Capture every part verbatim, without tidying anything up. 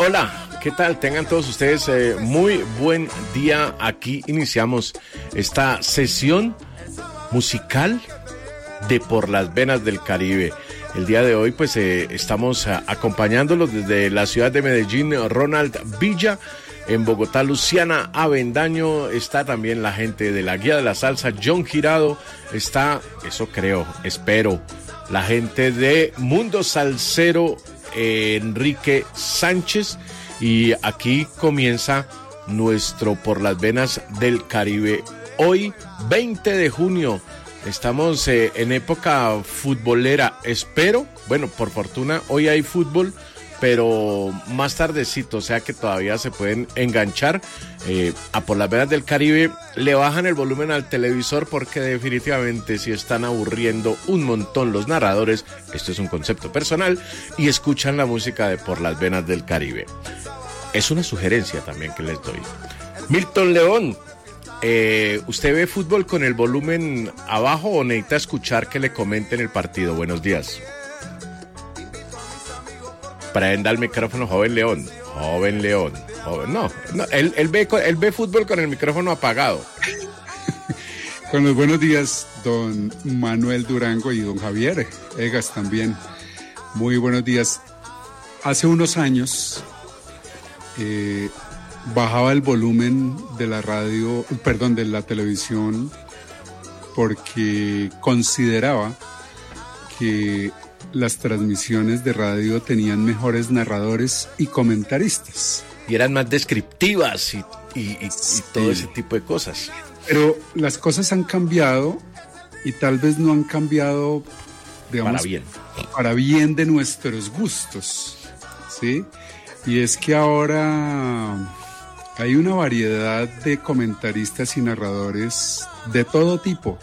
Hola, ¿qué tal? Tengan todos ustedes eh, muy buen día. Aquí iniciamos esta sesión musical de Por las Venas del Caribe. El día de hoy pues eh, estamos uh, acompañándolos desde la ciudad de Medellín, Ronald Villa. En Bogotá, Luciana Avendaño. Está también la gente de la Guía de la Salsa, John Girado. Está, eso creo, espero, la gente de Mundo Salsero, eh, Enrique Sánchez. Y aquí comienza nuestro Por las Venas del Caribe. Hoy, veinte de junio, estamos eh, en época futbolera. Espero, bueno, por fortuna, hoy hay fútbol, pero más tardecito, o sea que todavía se pueden enganchar eh, a Por las Venas del Caribe. Le bajan el volumen al televisor porque definitivamente si están aburriendo un montón los narradores, esto es un concepto personal, y escuchan la música de Por las Venas del Caribe. Es una sugerencia también que les doy. Milton León, eh, ¿usted ve fútbol con el volumen abajo o necesita escuchar que le comenten el partido? Buenos días. Prenda el micrófono, joven León. Joven León. Joven, no, no él, él, ve, él ve fútbol con el micrófono apagado. Con los buenos días, don Manuel Durango y don Javier Egas también. Muy buenos días. Hace unos años eh, bajaba el volumen de la radio, perdón, de la televisión, porque consideraba que las transmisiones de radio tenían mejores narradores y comentaristas. Y eran más descriptivas y, y, y, sí. y todo ese tipo de cosas. Pero las cosas han cambiado y tal vez no han cambiado, digamos, para bien. Para bien de nuestros gustos, ¿sí? Y es que ahora hay una variedad de comentaristas y narradores de todo tipo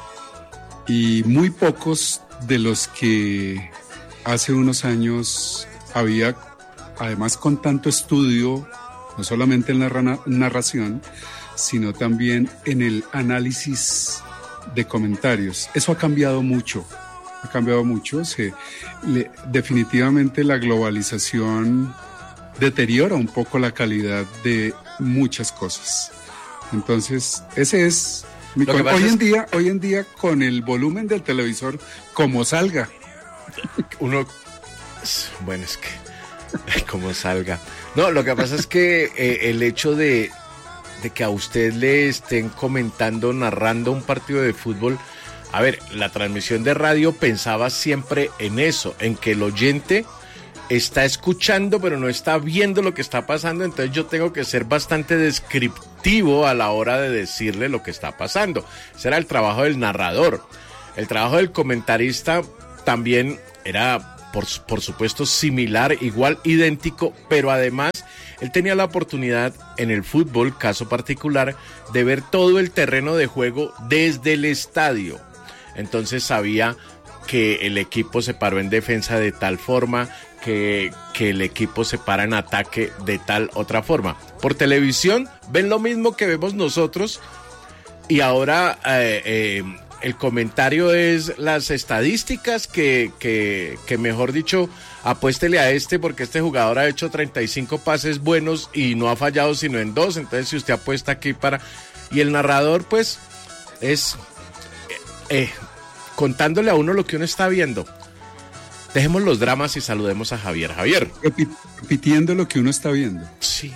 y muy pocos de los que hace unos años había, además con tanto estudio, no solamente en la narración, sino también en el análisis de comentarios. Eso ha cambiado mucho, ha cambiado mucho. Se, le, definitivamente la globalización deteriora un poco la calidad de muchas cosas. Entonces, ese es... Mi hoy en es... día, hoy en día con el volumen del televisor como salga. Uno, bueno, es que como salga. No, lo que pasa es que eh, el hecho de, de que a usted le estén comentando, narrando un partido de fútbol, a ver, la transmisión de radio pensaba siempre en eso, en que el oyente está escuchando pero no está viendo lo que está pasando, entonces yo tengo que ser bastante descriptivo a la hora de decirle lo que está pasando. Ese era el trabajo del narrador. El trabajo del comentarista también era, por, por supuesto, similar, igual, idéntico, pero además él tenía la oportunidad en el fútbol, caso particular, de ver todo el terreno de juego desde el estadio. Entonces sabía que el equipo se paró en defensa de tal forma, que, que el equipo se para en ataque de tal otra forma. Por televisión ven lo mismo que vemos nosotros y ahora eh, eh, el comentario es las estadísticas que, que, que mejor dicho, apuéstele a este porque este jugador ha hecho treinta y cinco pases buenos y no ha fallado sino en dos, entonces si usted apuesta aquí para... Y el narrador pues es eh, eh, contándole a uno lo que uno está viendo. Dejemos los dramas y saludemos a Javier. Javier. Repitiendo lo que uno está viendo. Sí.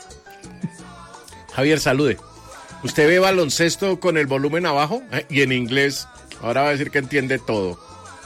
Javier, salude. ¿Usted ve baloncesto con el volumen abajo? ¿Eh? Y en inglés. Ahora va a decir que entiende todo.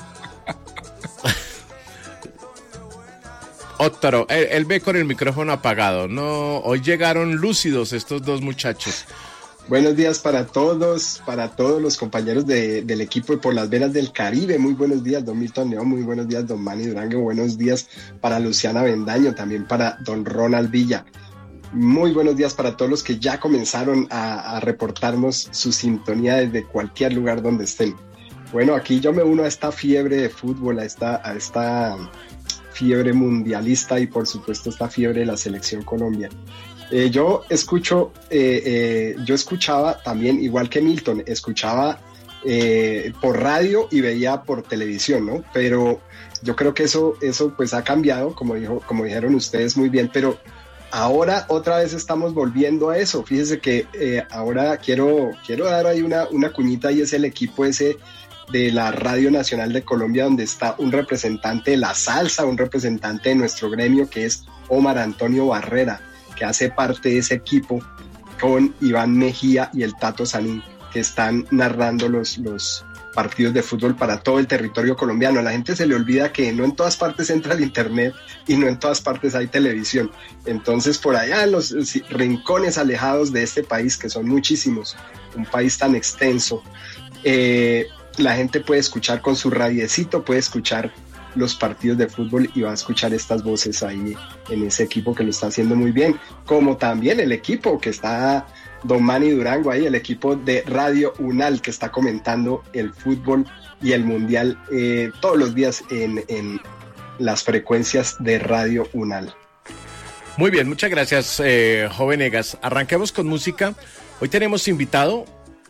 Otro. Él, él ve con el micrófono apagado. No, hoy llegaron lúcidos estos dos muchachos. Buenos días para todos, para todos los compañeros de, del equipo de Por las Venas del Caribe. Muy buenos días, don Milton León, muy buenos días, don Manny Durango, buenos días para Luciana Avendaño, también para don Ronald Villa. Muy buenos días para todos los que ya comenzaron a, a reportarnos su sintonía desde cualquier lugar donde estén. Bueno, aquí yo me uno a esta fiebre de fútbol, a esta, a esta fiebre mundialista y por supuesto esta fiebre de la selección Colombia. Eh, yo escucho, eh, eh, yo escuchaba también, igual que Milton, escuchaba eh, por radio y veía por televisión, ¿no? Pero yo creo que eso, eso pues ha cambiado, como dijo, como dijeron ustedes muy bien, pero ahora otra vez estamos volviendo a eso. Fíjese que eh, ahora quiero, quiero dar ahí una, una cuñita, y es el equipo ese de la Radio Nacional de Colombia, donde está un representante de la salsa, un representante de nuestro gremio, que es Omar Antonio Barrera, que hace parte de ese equipo con Iván Mejía y el Tato Sanín, que están narrando los, los partidos de fútbol para todo el territorio colombiano. A la gente se le olvida que no en todas partes entra el internet y no en todas partes hay televisión. Entonces, por allá en los rincones alejados de este país, que son muchísimos, un país tan extenso, eh, la gente puede escuchar con su radiecito, puede escuchar los partidos de fútbol y va a escuchar estas voces ahí en ese equipo que lo está haciendo muy bien, como también el equipo que está Don Manny Durango ahí, el equipo de Radio Unal, que está comentando el fútbol y el mundial eh, todos los días en, en las frecuencias de Radio Unal. Muy bien, muchas gracias, eh, joven Egas. Arranquemos con música. Hoy tenemos invitado,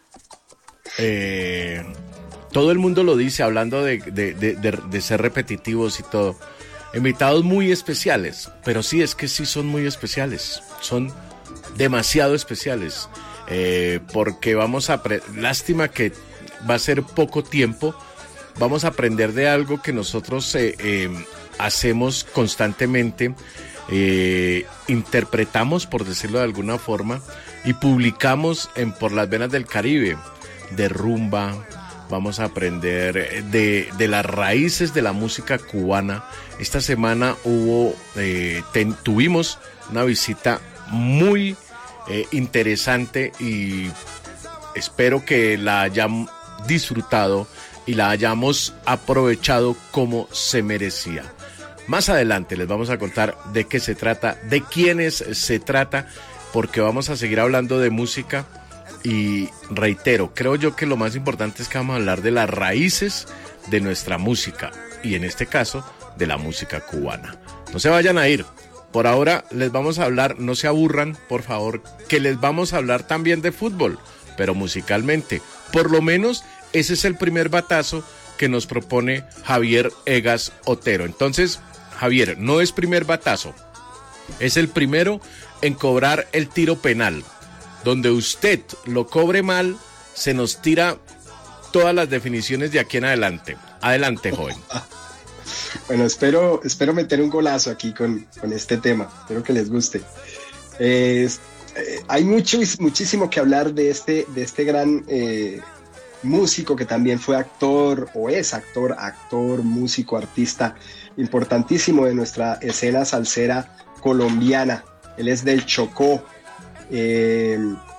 eh, todo el mundo lo dice, hablando de, de, de, de, de ser repetitivos y todo, invitados muy especiales, pero sí, es que sí son muy especiales, son demasiado especiales, eh, porque vamos a, pre- lástima que va a ser poco tiempo, vamos a aprender de algo que nosotros eh, eh, hacemos constantemente, eh, interpretamos, por decirlo de alguna forma, y publicamos en Por las Venas del Caribe, de rumba. Vamos a aprender de, de las raíces de la música cubana. Esta semana hubo, eh, ten, tuvimos una visita muy eh, interesante y espero que la hayan disfrutado y la hayamos aprovechado como se merecía. Más adelante les vamos a contar de qué se trata, de quiénes se trata, porque vamos a seguir hablando de música. Y reitero, creo yo que lo más importante es que vamos a hablar de las raíces de nuestra música, y en este caso de la música cubana. No se vayan a ir, por ahora les vamos a hablar, no se aburran por favor, que les vamos a hablar también de fútbol, pero musicalmente. Por lo menos ese es el primer batazo que nos propone Javier Egas Otero. Entonces, Javier, no es primer batazo, es el primero en cobrar el tiro penal. Donde usted lo cobre mal, se nos tira todas las definiciones de aquí en adelante. Adelante, joven. Bueno, espero, espero meter un golazo aquí con, con este tema. Espero que les guste. Eh, eh, hay mucho, muchísimo que hablar de este, de este gran eh, músico que también fue actor, o es actor, actor, músico, artista importantísimo de nuestra escena salsera colombiana. Él es del Chocó. Eh,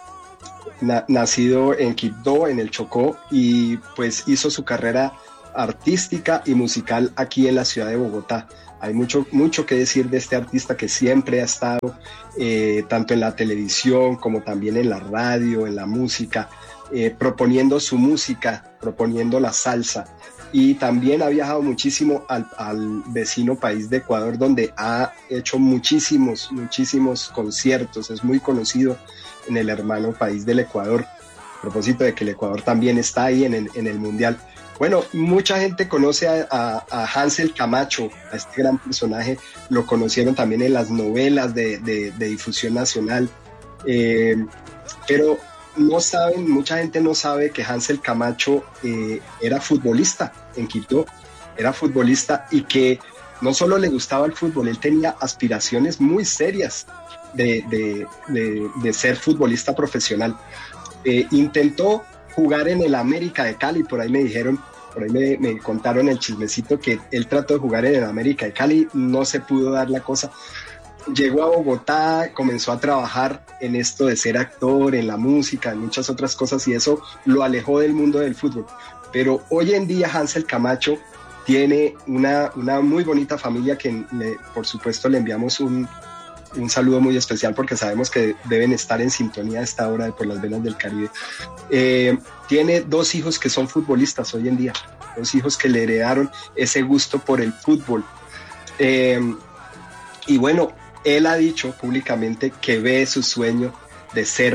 na, nacido en Quibdó, en el Chocó, y pues hizo su carrera artística y musical aquí en la ciudad de Bogotá. Hay mucho, mucho que decir de este artista que siempre ha estado eh, tanto en la televisión como también en la radio, en la música, eh, proponiendo su música, proponiendo la salsa. Y también ha viajado muchísimo al, al vecino país de Ecuador, donde ha hecho muchísimos, muchísimos conciertos. Es muy conocido en el hermano país del Ecuador. A propósito de que el Ecuador también está ahí en el, en el Mundial. Bueno, mucha gente conoce a, a, a Hansel Camacho, a este gran personaje. Lo conocieron también en las novelas de, de, de difusión nacional. Eh, pero no saben, mucha gente no sabe que Hansel Camacho eh, era futbolista en Quito, era futbolista, y que no solo le gustaba el fútbol, él tenía aspiraciones muy serias de, de, de, de ser futbolista profesional. Eh, intentó jugar en el América de Cali, por ahí me dijeron, por ahí me, me contaron el chismecito que él trató de jugar en el América de Cali, no se pudo dar la cosa. Llegó a Bogotá, comenzó a trabajar en esto de ser actor, en la música, en muchas otras cosas, y eso lo alejó del mundo del fútbol. Pero hoy en día Hansel Camacho tiene una, una muy bonita familia que, le, por supuesto, le enviamos un, un saludo muy especial porque sabemos que deben estar en sintonía a esta hora de Por las Venas del Caribe. Eh, tiene dos hijos que son futbolistas hoy en día, dos hijos que le heredaron ese gusto por el fútbol. Eh, y bueno, él ha dicho públicamente que ve su sueño de ser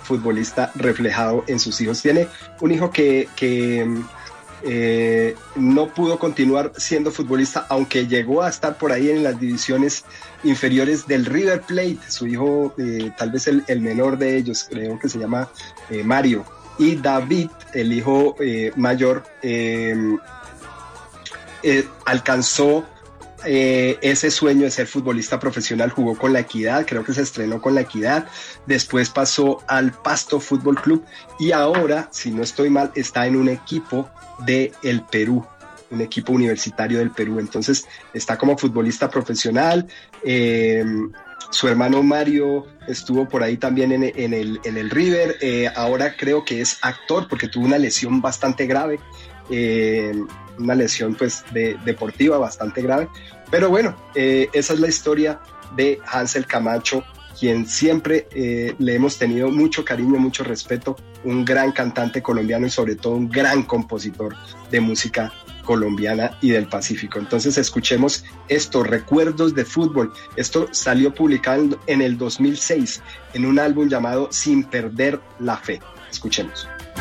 futbolista reflejado en sus hijos. Tiene un hijo que, que eh, no pudo continuar siendo futbolista, aunque llegó a estar por ahí en las divisiones inferiores del River Plate. Su hijo, eh, tal vez el, el menor de ellos, creo que se llama eh, Mario. Y David, el hijo eh, mayor, eh, eh, alcanzó eh, ese sueño de ser futbolista profesional. Jugó con La Equidad, creo que se estrenó con La Equidad, después pasó al Pasto Fútbol Club y ahora, si no estoy mal, está en un equipo de el Perú, un equipo universitario del Perú. Entonces está como futbolista profesional. eh, Su hermano Mario estuvo por ahí también en, en, el, en el River. Eh, ahora creo que es actor porque tuvo una lesión bastante grave, eh, una lesión pues de, deportiva bastante grave. Pero bueno, eh, esa es la historia de Hansel Camacho, quien siempre eh, le hemos tenido mucho cariño, mucho respeto, un gran cantante colombiano y sobre todo un gran compositor de música colombiana y del Pacífico. Entonces escuchemos estos recuerdos de fútbol. Esto salió publicado en el dos mil seis en un álbum llamado Sin Perder la Fe. Escuchemos.